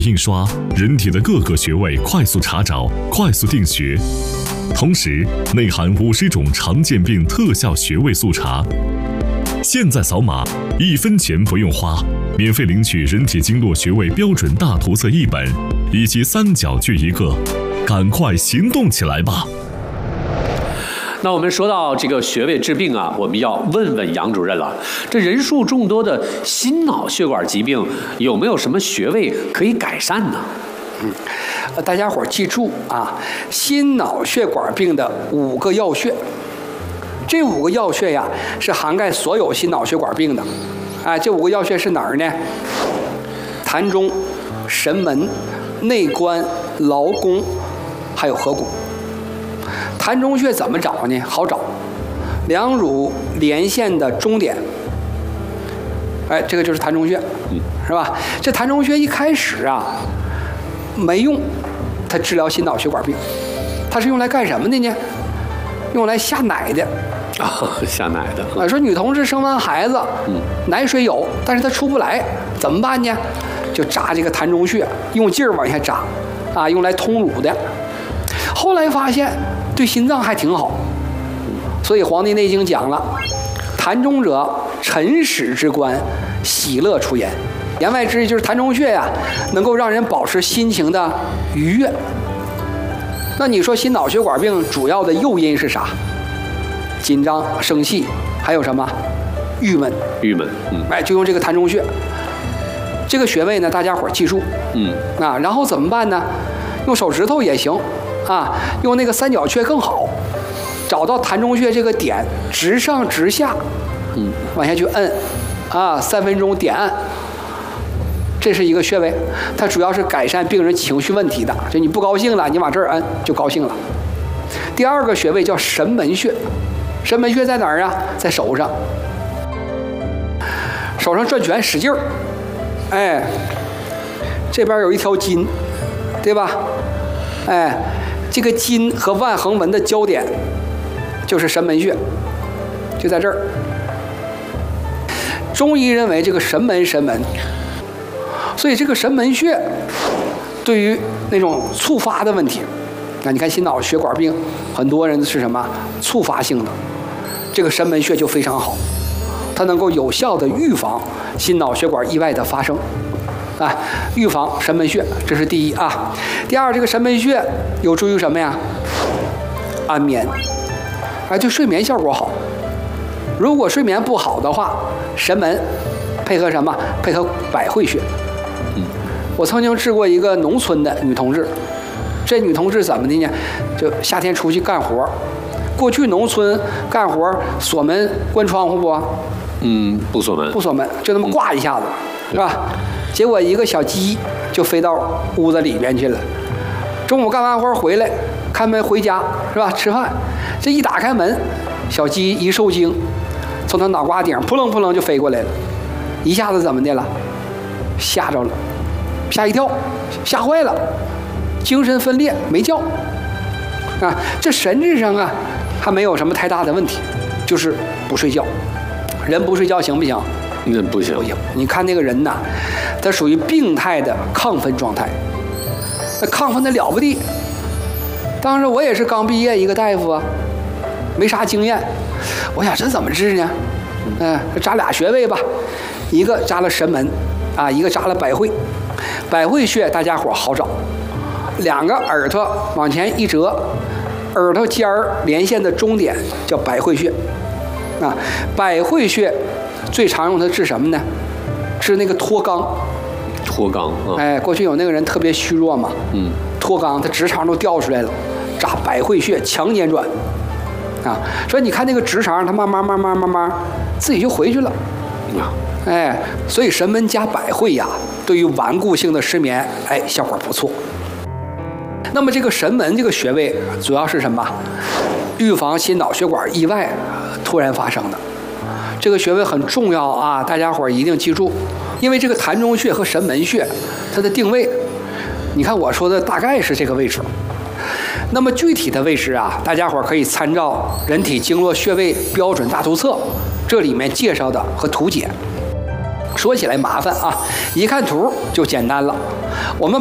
印刷，人体的各个穴位快速查找、快速定穴，同时内含50种常见病特效穴位速查。现在扫码，1分钱不用花，免费领取人体经络穴位标准大图册1本，以及3角锯1个，赶快行动起来吧！ 那我们说到这个穴位治病啊，我们要问问杨主任了。这人数众多的心脑血管疾病，有没有什么穴位可以改善呢？ 大家伙儿记住啊，心脑血管病的5个要穴，这5个要穴呀是涵盖所有心脑血管病的。哎，这5个要穴是哪儿呢？膻中、神门、内关、劳宫，还有合谷。膻中穴怎么找呢？好找，两乳连线的中点，哎，这个就是膻中穴，是吧？这膻中穴一开始啊没用，它治疗心脑血管病，它是用来干什么的呢？用来下奶的。 下奶的。 说女同志生完孩子，奶水有，但是她出不来，怎么办呢？就扎这个膻中穴，用劲儿往下扎，啊，用来通乳的。后来发现对心脏还挺好，所以《黄帝内经》讲了，膻中者，辰始之官，喜乐出焉。言外之意就是膻中穴呀，能够让人保持心情的愉悦。那你说心脑血管病主要的诱因是啥？紧张、生气，还有什么？郁闷。 郁闷。 哎，就用这个膻中穴。这个穴位呢，大家伙记住。然后怎么办呢？用手指头也行，啊，用那个3角穴更好。找到膻中穴这个点，直上直下，往下去摁，啊，3分钟点按。这是一个穴位，它主要是改善病人情绪问题的。就你不高兴了，你往这儿摁就高兴了。第2个穴位叫神门穴，神门穴在哪儿啊？在手上，手上转拳使劲儿，哎，这边有一条筋，对吧？哎，这个筋和腕横纹的交点就是神门穴，就在这儿。中医认为这个神门，所以这个神门穴对于那种触发的问题，那你看心脑血管病很多人是什么触发性的，这个神门穴就非常好，它能够有效的预防心脑血管意外的发生，啊，预防神门穴，这是第1啊。第2，这个神门穴有助于什么呀？安眠，哎，对睡眠效果好。如果睡眠不好的话，神门配合什么？配合百会穴。我曾经治过一个农村的女同志，这女同志怎么的呢？就夏天出去干活，过去农村干活锁门关窗户不？ 不锁门， 不锁门，就那么挂一下子，是吧？结果一个小鸡就飞到屋子里边去了。中午干完活回来，开门回家，是吧？吃饭，这一打开门，小鸡一受惊，从他脑瓜顶扑棱扑棱就飞过来了，一下子怎么的了？吓着了。吓一跳，吓坏了，精神分裂，没觉啊。这神智上啊，还没有什么太大的问题，就是不睡觉。人不睡觉行不行？ 不行。 你看那个人呐，他属于病态的亢奋状态，那亢奋的了不得。当时我也是刚毕业一个大夫啊，没啥经验，我想这怎么治呢？扎俩穴位吧，一个扎了神门啊，一个扎了百会。百会穴大家伙好找，2个耳朵往前一折，耳朵尖儿连线的中点叫百会穴啊。百会穴最常用它治什么呢？治那个脱肛。 脱肛啊！ 哎，过去有那个人特别虚弱嘛，脱肛，他直肠都掉出来了，扎百会穴强捻转啊。所以你看那个直肠，它慢慢自己就回去了。哎，所以神门加百会呀，对于顽固性的失眠，哎，效果不错。那么这个神门这个穴位主要是什么？预防心脑血管意外突然发生的。这个穴位很重要啊，大家伙一定记住，因为这个膻中穴和神门穴它的定位，你看我说的大概是这个位置。那么具体的位置啊，大家伙可以参照人体经络穴位标准大图册，这里面介绍的和图解。 说起来麻烦啊，一看图就简单了。我们